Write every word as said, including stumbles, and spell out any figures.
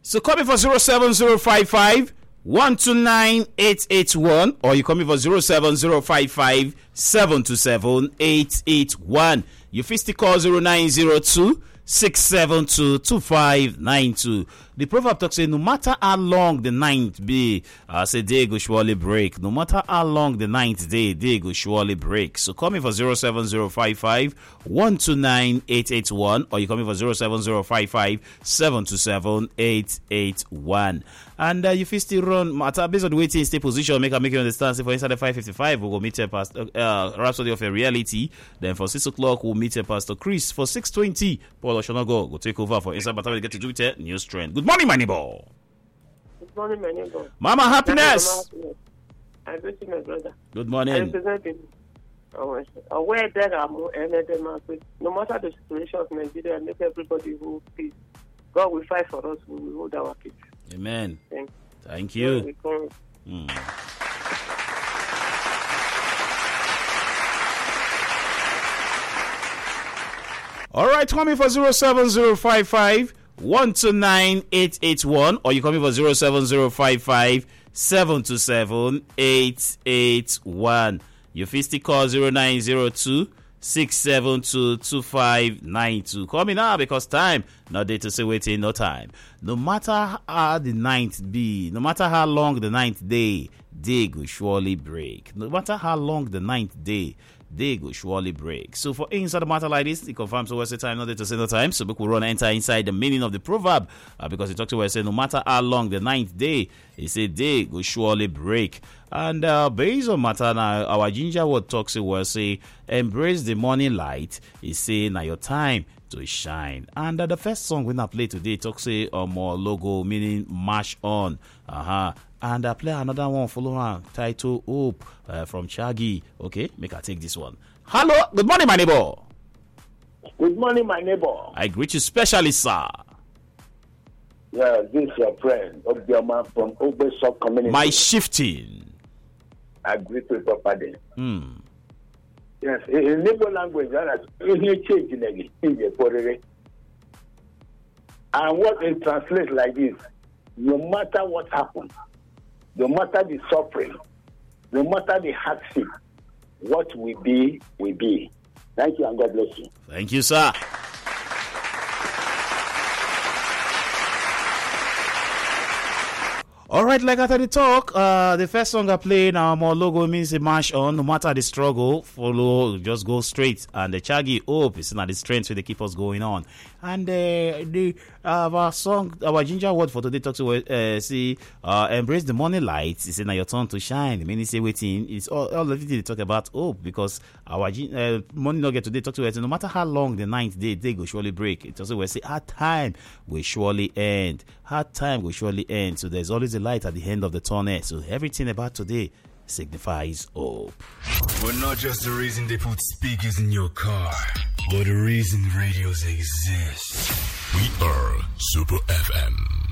So call me for zero seven zero five five one two nine eight eight one, or you call me for zero seven zero five five seven two seven eight eight one. You first call zero nine zero two six seven two two five nine two. The proverb talks say no matter how long the ninth be, I uh, say day go surely break. No matter how long the ninth day, day go surely break. So call me for zero seven zero five five one two nine eight eight one, or you call me for zero seven zero five five seven two seven eight eight one. And uh, you feel still run matter based on the waiting stay position, make I make you understand. Say for inside the five fifty-five, we'll go meet a pastor uh Rhapsody of a Reality. Then for six o'clock, we'll meet a Pastor Chris. For six twenty, Paul Oshonago will take over for inside Battle. We get to do it. News trend. Good morning, my neighbor. Good morning, my neighbor. Mama Happiness. I greet you, my brother. Good morning. I represent him. Aware that I'm no matter the situation of Nigeria, make everybody who peace. God will fight for us. We will hold our peace. Amen. Thank, Thank you. Mm. All right, call me for zero seven zero five five one two nine eight eight one, or you call me for zero seven zero five five seven two seven eight eight one. You first call zero nine zero two six seven two two five nine two. Call me now because time not there to say waiting, no time. No matter how the ninth be, no matter how long the ninth day, day will surely break. No matter how long the ninth day, they go surely break. So for inside the matter like this, it confirms what's the time, not there to say no time. So we will run enter inside the meaning of the proverb uh, because it talks about say no matter how long the ninth day, it say day go surely break. And uh, based on matter now, our ginger word talks about say embrace the morning light. It say now your time to shine. And uh, the first song we're gonna play today talks say um more logo meaning march on. Uh huh. And I play another one, follow on title Hope uh, from Chagi. Okay, make I take this one. Hello, good morning, my neighbor. Good morning, my neighbor. I greet you specially, sir. Yeah, this is your friend, Obioma from Obesok Community. My shifting. I greet you properly. Hmm. Yes, in Igbo language, you change in the and what it translates like this: no matter what happens, no matter the suffering, no matter the hardship, what will be, will be. Thank you and God bless you. Thank you, sir. All right, like after the talk, uh, the first song I played, our more logo means a march on. No matter the struggle, follow, just go straight. And the Chagi Hope is not the strength to keep us going on. And uh, the uh, our song, our ginger word for today talks about uh, see, uh, embrace the morning light. It's now your turn to shine. Many say waiting. It's all, all of it they talk about hope because our uh, morning nugget today talks about no matter how long the ninth day, day will surely break. It also will say hard time will surely end. Hard time will surely end. So there's always a light at the end of the tunnel. So everything about today signifies hope. We're not just the reason they put speakers in your car, but the reason radios exist. We are Super F M.